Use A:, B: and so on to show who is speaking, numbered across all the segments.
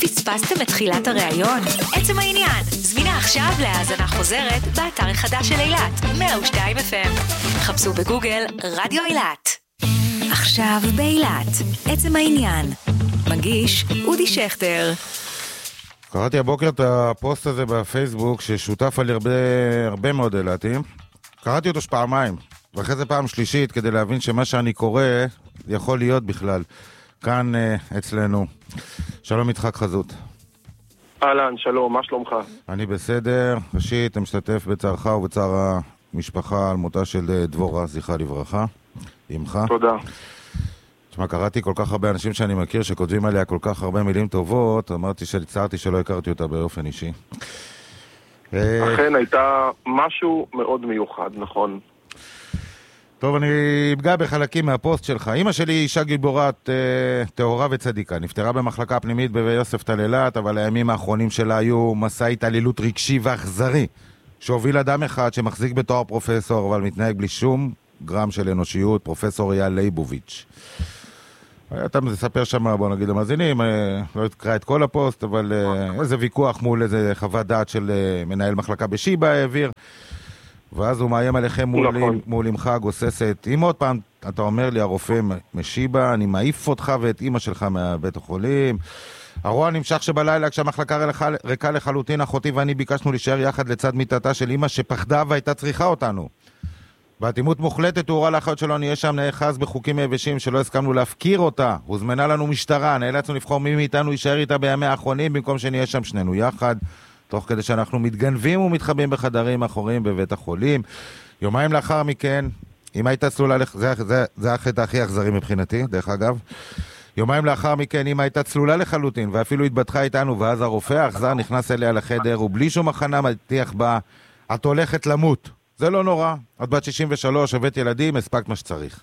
A: פספסתם את תחילת הראיון? עצם העניין, זמינה עכשיו להאזנה חוזרת באתר החדש של אילת, 102 FM. חפשו בגוגל רדיו אילת. עכשיו באילת, עצם העניין. מגיש אודי שכטר.
B: קראתי הבוקר את הפוסט הזה בפייסבוק ששותף על הרבה מאוד אילתים. קראתי אותו פעמיים, ואחרי זה פעם שלישית כדי להבין שמה שאני קורא יכול להיות בכלל. כאן אצלנו. שלום יצחק חזות.
C: אהלן, שלום, מה שלומך?
B: אני בסדר. ראשית, אתה משתתף בצערך ובצער המשפחה על מותה של דבורה, זכרה לברכה. אמך.
C: תודה.
B: תשמע, קראתי כל כך הרבה אנשים שאני מכיר שכותבים עליה כל כך הרבה מילים טובות, אמרתי שהצערתי שלא הכרתי אותה באופן אישי.
C: אכן הייתה משהו מאוד מיוחד, נכון.
B: טוב, אני אבגע בחלקים מהפוסט שלך. אמא שלי אישה גיבורת טהורה וצדיקה. נפטרה במחלקה פנימית ביוספטל אילת, אבל הימים האחרונים שלה היו מסע התעללות רגשי ואכזרי, שהוביל אדם אחד שמחזיק בתואר פרופסור, אבל מתנהג בלי שום גרם של אנושיות, פרופסור אייל ליבוביץ'. אתה מספר שם, בוא נגיד למאזינים, לא אקרא את כל הפוסט, אבל איזה ויכוח מול איזה חוות דעת של מנהל מחלקה בשיבא העביר, ואז הוא מאיים עליכם מול אמך הגוססת. אם עוד פעם אתה אומר לי, הרופא משיבא, אני מעיף אותך ואת אמא שלך מהבית החולים. הרוע נמשך שבלילה כשהמחלקה ריקה לחלוטין, אחותי ואני ביקשנו להישאר יחד לצד מיטתה של אמא שפחדה והייתה צריכה אותנו. באטימות מוחלטת הוא הורה לאחיות שלו נהיה שם נאחז בחוקים היבשים שלא הסכמנו להפקיר אותה. הוזמנה לנו משטרה, נאלצנו לבחור מי מאיתנו יישאר איתה בימי האחרונים במקום שנהיה שם שנינו יחד, תוך כדי שאנחנו מתגנבים ומתחבאים בחדרים אחוריים בבית החולים. יומיים לאחר מכן, אם הייתה צלולה, זה החטא הכי אכזרי מבחינתי, דרך אגב. יומיים לאחר מכן, אם הייתה צלולה לחלוטין ואפילו התבטחה איתנו, ואז הרופא האכזר נכנס אליה לחדר ובלי שום הכנה מטיח בה, את הולכת למות. זה לא נורא, את בת 63, הבאת ילדים, הספקת מה שצריך.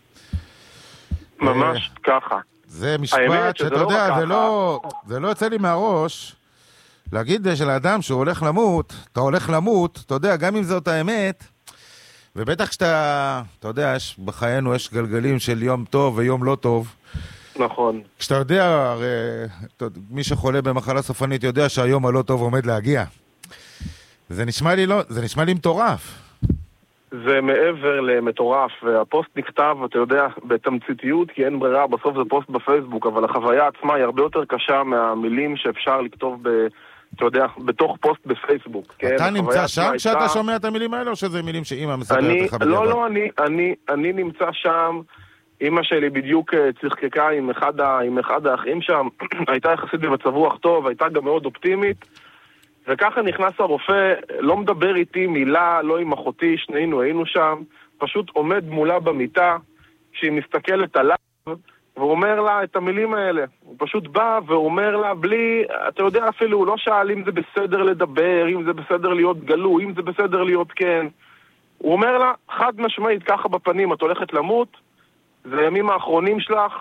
C: ממש ככה.
B: זה משפט שאתה יודע, זה לא יוצא לי מהראש, להגיד שלאדם שהוא הולך למות, אתה הולך למות, אתה יודע, גם אם זאת האמת, ובטח כשאתה, אתה יודע, בחיינו יש גלגלים של יום טוב ויום לא טוב.
C: נכון.
B: כשאתה יודע, הרי, מי שחולה במחלה סופנית יודע שהיום הלא טוב עומד להגיע. זה נשמע לי מטורף.
C: זה מעבר למטורף, והפוסט נכתב, אתה יודע, בתמציתיות, כי אין ברירה, בסוף זה פוסט בפייסבוק, אבל החוויה עצמה היא הרבה יותר קשה מהמילים שאפשר לכתוב אתה יודע, בתוך פוסט בפייסבוק.
B: אתה נמצא שם כשאתה שומע את המילים האלה, או שזה מילים שאמא מספרת לך בדיוק?
C: לא, אני נמצא שם, אמא שלי בדיוק צחקקה עם אחד האחים שם, הייתה יחסית במצב רוח טוב, הייתה גם מאוד אופטימית, וככה נכנס הרופא, לא מדבר איתי מילה, לא עם אחותי, שנינו היינו שם, פשוט עומד מולה במיטה, כשהיא מסתכלת עליו, והוא אומר לה את המילים האלה. הוא פשוט בא ואומר לה בלי, אתה יודע אפילו, הוא לא שאל אם זה בסדר לדבר, אם זה בסדר להיות גלוי, אם זה בסדר להיות כן. הוא אומר לה, חד משמעית, ככה בפנים, את הולכת למות, זה הימים האחרונים שלך,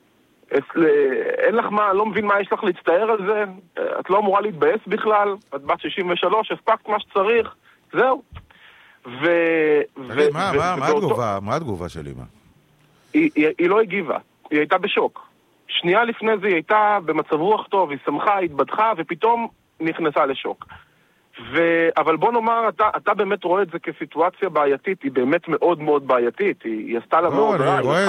C: אין לך מה, לא מבין מה יש לך להצטער על זה, את לא אמורה להתבאס בכלל, את בת 63, הספקת מה שצריך, זהו.
B: מה התגובה של אמא?
C: היא לא הגיבה, היא הייתה בשוק. שנייה לפני זה היא הייתה במצב רוח טוב, היא שמחה, היא התבדחה, ופתאום נכנסה לשוק. אבל בוא נאמר, אתה באמת רואה את זה כסיטואציה בעייתית, היא באמת מאוד מאוד בעייתית, היא עשתה לה מאוד רע,
B: אני רואה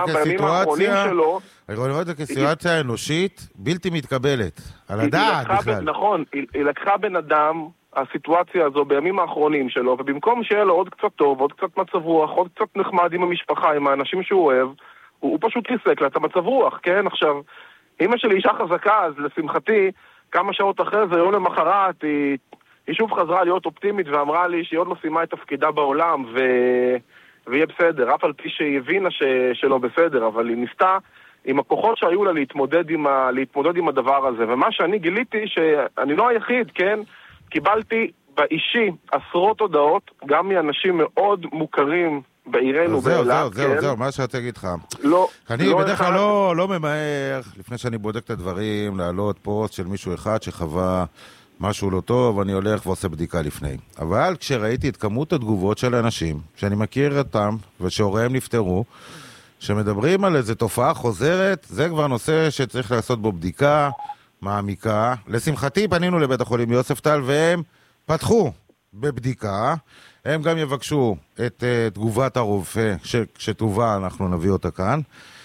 B: את זה כסיטואציה אנושית בלתי מתקבלת, על הדעת בכלל.
C: נכון, היא לקחה בן אדם, הסיטואציה הזו בימים האחרונים שלו, ובמקום שיהיה לו עוד קצת טוב, עוד קצת מצב רוח, עוד קצת נחמד עם המשפחה, עם האנשים שהוא אוהב, הוא פשוט חיסק לה את המצב רוח, כן? עכשיו, אמא שלי אישה חזקה, אז לשמחתי, כמה שעות אחרי זה, יום למחרת, היא שוב חזרה להיות אופטימית ואמרה לי שהיא עוד לא סיימה את תפקידה בעולם ויהיה בסדר, אף על פי שהיא הבינה שלא בסדר, אבל היא ניסתה עם הכוחות שהיו לה להתמודד עם הדבר הזה. ומה שאני גיליתי שאני לא היחיד, כן? קיבלתי באישי עשרות הודעות, גם מאנשים מאוד מוכרים בעירנו באילת.
B: זהו, מה שאתה תגיד לך. אני בדרך כלל לא ממהר, לפני שאני בודק את הדברים, להעלות פוסט של מישהו אחד שחווה משהו לא טוב, אני הולך ועושה בדיקה לפני. אבל כשראיתי את כמות התגובות של האנשים, שאני מכיר אותם, ושהוריהם נפטרו, שמדברים על איזו תופעה חוזרת, זה כבר נושא שצריך לעשות בו בדיקה, מעמיקה. לשמחתי פנינו לבית החולים יוספטל והם פתחו בבדיקה. הם גם יבקשו את תגובת הרופא שתובא, אנחנו נביא אותה כאן.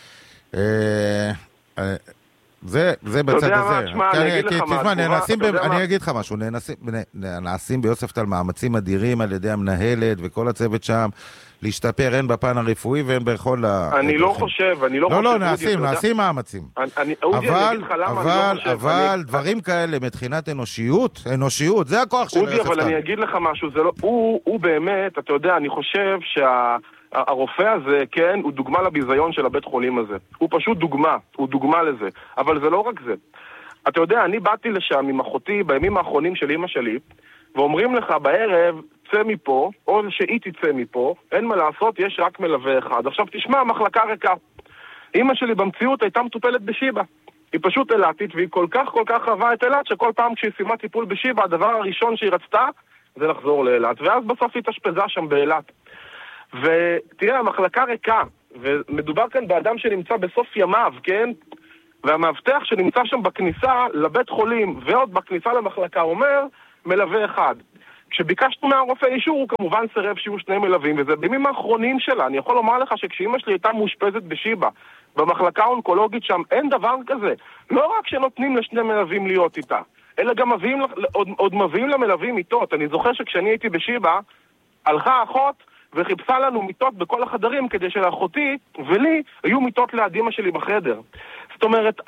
B: זה בצד הזה. אני אגיד לך משהו, נעשים ביוספטל מאמצים אדירים על ידי המנהלת וכל הצוות שם להשתפר, הן בפן הרפואי והן בכל
C: אני לא חושב,
B: לא, נעשים מאמצים. אבל דברים כאלה מבחינת אנושיות, זה הכוח של יוספטל.
C: אבל אני אגיד לך משהו, הוא באמת, אתה יודע, אני חושב הרופא הזה, כן, הוא דוגמה לביזיון של הבית חולים הזה. הוא פשוט דוגמה, הוא דוגמה לזה. אבל זה לא רק זה. אתה יודע, אני באתי לשם עם אחותי בימים האחרונים של אמא שלי, ואומרים לך בערב, צא מפה, או שהיא תצא מפה, אין מה לעשות, יש רק מלווה אחד. עכשיו תשמע, המחלקה ריקה. אמא שלי במציאות הייתה מטופלת בשיבא. היא פשוט אילתית, והיא כל כך אהבה את אילת, שכל פעם כשהיא סיימה טיפול בשיבא, הדבר הראשון שהיא רצתה, זה לחזור לאילת. ואז בסוף היא תשפזה שם באילת. ותראה, המחלקה ריקה, ומדובר כאן באדם שנמצא בסוף ימיו, כן? והמאבטח שנמצא שם בכניסה לבית חולים, ועוד בכניסה למחלקה, אומר, מלווה אחד. כשביקשנו מהרופא אישור, הוא כמובן סירב שיהיו שני מלווים, וזה בימים האחרונים שלה. אני יכול לומר לך שכשאמא שלי הייתה מאושפזת בשיבא, במחלקה האונקולוגית שם, אין דבר כזה. לא רק שנותנים לשני מלווים להיות איתה, אלא גם עוד מביאים למלווים מיטות. אני זוכר שכשאני הייתי בשיבא, הלכה אחות, וחיפשה לנו מיטות בכל החדרים כדי שלאחותי ולי היו מיטות ליד אמא שלי בחדר. זאת אומרת,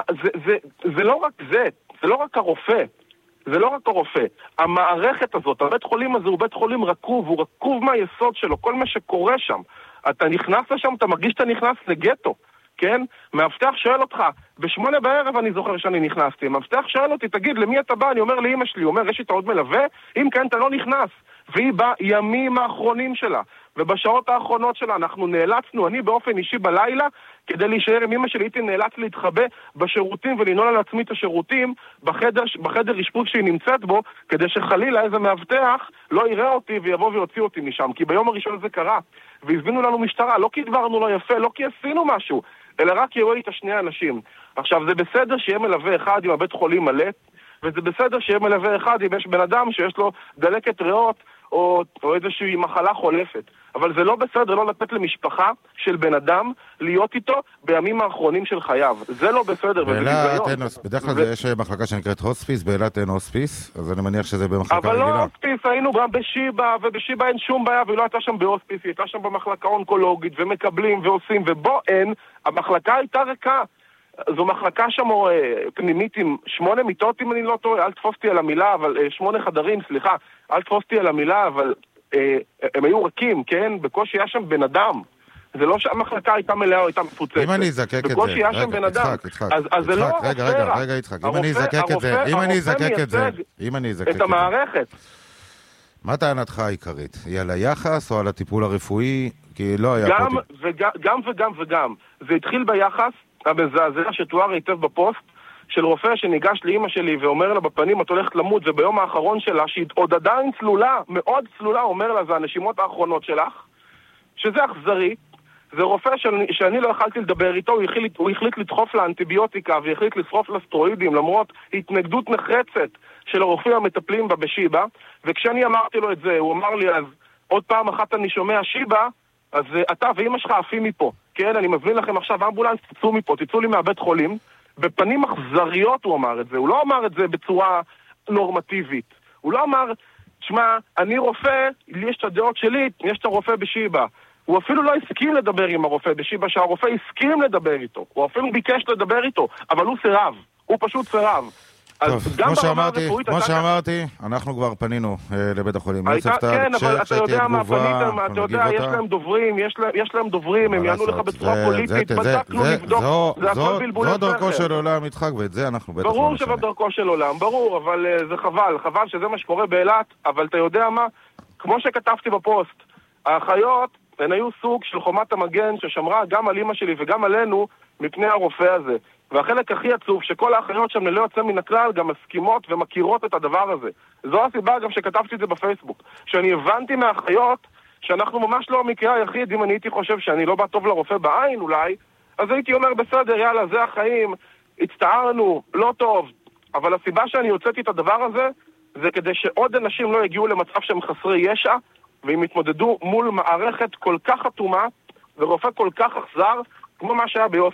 C: זה לא רק זה, זה לא רק הרופא. זה לא רק הרופא. המערכת הזאת, הבית חולים הזה הוא בית חולים רקוב, הוא רקוב מהיסוד שלו, כל מה שקורה שם. אתה נכנס לשם, אתה מרגיש שאתה נכנס לגטו, כן? מאבטח שואל אותך, ב8 בערב אני זוכר שאני נכנסתי, מאבטח שואל אותי, תגיד, למי אתה בא? אני אומר לאמא שלי, הוא אומר, יש איתה עוד מלווה? אם כן, אתה לא נכנס. והיא בימים האחרונים שלה, ובשעות האחרונות שלה אנחנו נאלצנו, אני באופן אישי בלילה, כדי להישאר עם אמא שלי, הייתי נאלץ להתחבא בשירותים ולנעול על עצמי את השירותים בחדר אשפוז שהיא נמצאת בו, כדי שחלילה איזה מאבטח לא יראה אותי ויבוא ויוציא אותי משם, כי ביום הראשון זה קרה, והזמינו לנו משטרה, לא כי דברנו לא יפה, לא כי עשינו משהו, אלא רק יראו איתה שני אנשים. עכשיו, זה בסדר שיהיה מלווה אחד עם הבית חולים מלא, וזה בסדר שיהיה מלווה אחד אם יש בן אדם שיש לו דלקת ריאות או איזושהי מחלה חולפת. אבל זה לא בסדר לא לתת למשפחה של בן אדם להיות איתו בימים האחרונים של חייו. זה לא בסדר.
B: בדרך כלל יש מחלקה שנקראת הוספיס, באילת אין הוספיס, אז אני מניח שזה במחלקה רגילה.
C: אבל לא הוספיס, היינו גם בשיבא, ובשיבא אין שום בעיה, והיא לא הייתה שם בהוספיס, היא הייתה שם במחלקה אונקולוגית, ומקבלים ועושים, ובו אין, המחלקה הייתה ריקה. זו מחלקה שם פנימית עם 8 מיטות, אם אני לא טועה, אל תפוסתי על המילה, אבל 8 חדרים, סליחה, אל תפוסתי על המילה, אבל הם היו רכים, כן? בקושי היה שם בן אדם. זה לא שהמחלקה הייתה מלאה או הייתה מפוצצת.
B: אם אני אזקק את זה,
C: בקושי היה שם בן אדם. אז זה לא
B: רגע, יצחק, אם אני אזקק את המערכת. מה טענתך העיקרית? היא על היחס או על הטיפול הרפואי? כי לא היה
C: וגם. זה התחיל ביחס המזעזע שתואר היטב בפוסט של רופא שניגש לאמא שלי ואומר לה בפנים, את הולכת למות, וביום האחרון שלה, שהיא עוד עדיין צלולה, מאוד צלולה, אומר לה, זה הנשימות האחרונות שלך, שזה אכזרי. זה רופא שאני לא יכלתי לדבר איתו, הוא החליט לדחוף לאנטיביוטיקה והחליט לשרוף לסטרואידים, למרות התנגדות נחרצת של הרופאים המטפלים בה בשיבא, וכשאני אמרתי לו את זה, הוא אמר לי, אז עוד פעם אחת אני שומע שיבא, אז אתה ואמא שלך עפים מפה, כן? אני מזמין לכם עכשיו אמבולנס, תצאו מפה, תצאו לי מהבית חולים. בפנים אכזריות הוא אמר את זה, הוא לא אמר את זה בצורה נורמטיבית. הוא לא אמר, תשמע, אני רופא, לי יש את הדעות שלי, יש את הרופא בשיבא. הוא אפילו לא הסכים לדבר עם הרופא בשיבא, שהרופא הסכים לדבר איתו. הוא אפילו ביקש לדבר איתו, אבל הוא סירב. הוא פשוט סירב.
B: טוב, כמו שאמרתי, אנחנו כבר פנינו לבית החולים יוספטל.
C: כן, אבל אתה יודע מה פניתם, אתה יודע, יש להם דוברים, הם יענו לך בצורה פוליטית, בדקנו, נבדוק, זה הכל בלבולי
B: זו דרכו של עולם יצחק, ואת זה אנחנו בטח לא משנה.
C: ברור שזו דרכו של עולם, ברור, אבל זה חבל שזה מה שקורה באילת, אבל אתה יודע מה, כמו שכתבתי בפוסט, האחיות הן היו סוג של חומת המגן ששמרה גם על אמא שלי וגם עלינו מפני הרופא הזה. והחלק הכי עצוב, שכל האחיות שם ללא יוצא מן הכלל גם מסכימות ומכירות את הדבר הזה. זו הסיבה גם שכתבתי את זה בפייסבוק. שאני הבנתי מהאחיות שאנחנו ממש לא המקרה היחיד, אם אני הייתי חושב שאני לא בא טוב לרופא בעין אולי, אז הייתי אומר בסדר, יאללה, זה החיים, הצטערנו, לא טוב, אבל הסיבה שאני הוצאתי את הדבר הזה, זה כדי שעוד אנשים לא יגיעו למצב שהם חסרי ישע, והם יתמודדו מול מערכת כל כך אטומה, ורופא כל כך אכזר, כמו מה שהיה ביוספטל.